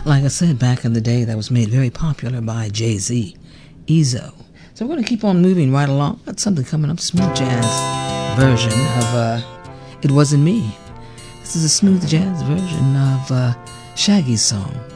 Like I said, back in the day, that was made very popular by Jay-Z, EZO. So we're going to keep on moving right along. Got something coming up, smooth jazz version of It Wasn't Me. This is a smooth jazz version of Shaggy's song,